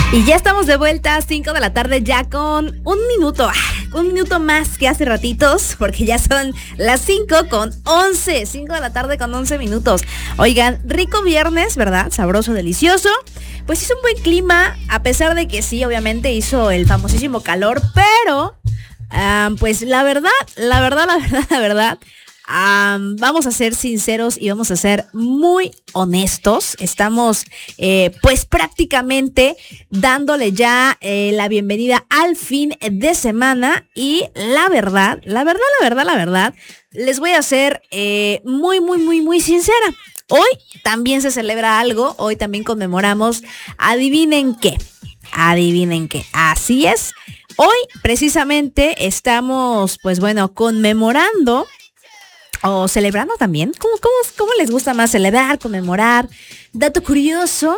Y ya estamos de vuelta a 5 de la tarde, ya con un minuto más que hace ratitos, porque ya son las 5:11, 5 de la tarde con 11 minutos. Oigan, rico viernes, ¿verdad? Sabroso, delicioso. Pues hizo un buen clima, a pesar de que sí, obviamente hizo el famosísimo calor, pero pues la verdad, vamos a ser sinceros y vamos a ser muy honestos. Estamos pues prácticamente dándole ya la bienvenida al fin de semana y la verdad, les voy a ser muy sincera. Hoy también se celebra algo, hoy también conmemoramos, adivinen qué, así es. Hoy precisamente estamos, pues bueno, conmemorando o celebrando también. ¿Cómo les gusta más celebrar, conmemorar? Dato curioso.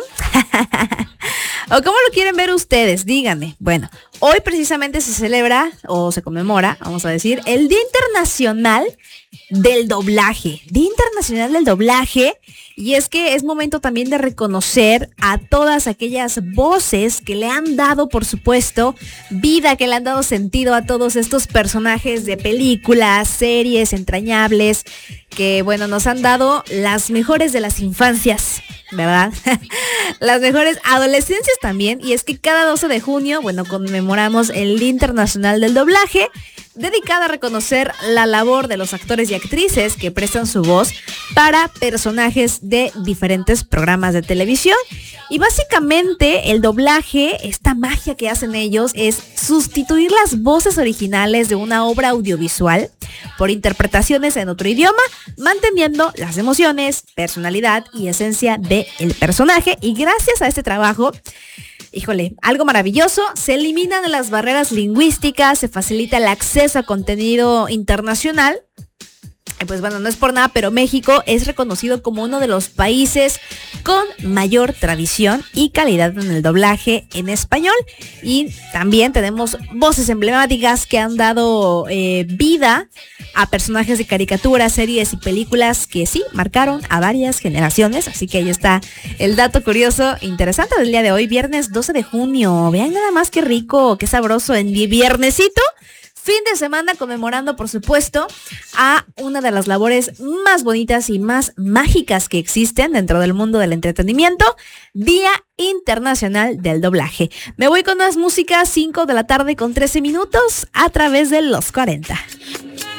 ¿O cómo lo quieren ver ustedes? Díganme. Bueno, hoy precisamente se celebra o se conmemora, vamos a decir, el Día Internacional del Doblaje. Día Internacional del Doblaje. Y es que es momento también de reconocer a todas aquellas voces que le han dado, por supuesto, vida, que le han dado sentido a todos estos personajes de películas, series entrañables, que bueno, nos han dado las mejores de las infancias, ¿verdad? Las mejores adolescencias también. Y es que cada 12 de junio, bueno, conmemoramos el Día Internacional del Doblaje, dedicada a reconocer la labor de los actores y actrices que prestan su voz para personajes de diferentes programas de televisión. Y básicamente el doblaje, esta magia que hacen ellos, es sustituir las voces originales de una obra audiovisual por interpretaciones en otro idioma, manteniendo las emociones, personalidad y esencia del personaje. Y gracias a este trabajo, híjole, algo maravilloso, se eliminan las barreras lingüísticas, se facilita el acceso a contenido internacional. Pues bueno, no es por nada, pero México es reconocido como uno de los países con mayor tradición y calidad en el doblaje en español. Y también tenemos voces emblemáticas que han dado vida a personajes de caricaturas, series y películas que sí marcaron a varias generaciones. Así que ahí está el dato curioso interesante del día de hoy, viernes 12 de junio. Vean nada más qué rico, qué sabroso en viernesito. Fin de semana conmemorando, por supuesto, a una de las labores más bonitas y más mágicas que existen dentro del mundo del entretenimiento, Día Internacional del Doblaje. Me voy con más música, 5 de la tarde con 13 minutos a través de los 40.